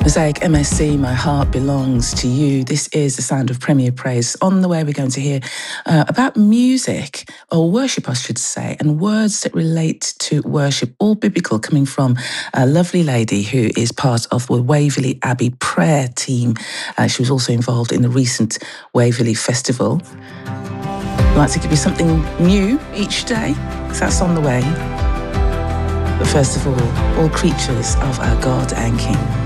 Mosaic MSC, My Heart Belongs to You. This is the sound of Premier Praise. On the way, we're going to hear about music, or worship, I should say, and words that relate to worship, all biblical, coming from a lovely lady who is part of the Waverley Abbey prayer team. She was also involved in the recent Waverley Festival. I'd like to give you something new each day, because that's on the way. But first of all creatures of our God and King.